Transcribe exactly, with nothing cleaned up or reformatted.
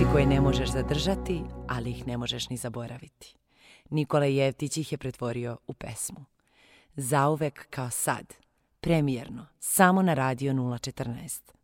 riječi koje ne možeš zadržati, ali ih ne možeš ni zaboraviti. Nikola Jevtić ih je pretvorio u pesmu. Zauvek kao sad, premijerno, samo na Radio nula četrnaest.